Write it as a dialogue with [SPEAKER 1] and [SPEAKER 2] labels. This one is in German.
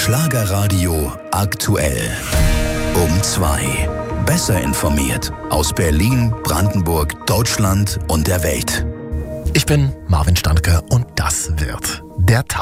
[SPEAKER 1] Schlagerradio aktuell. Um 2. Besser informiert aus Berlin, Brandenburg, Deutschland und der Welt.
[SPEAKER 2] Ich bin Marvin Standke und das wird der Tag.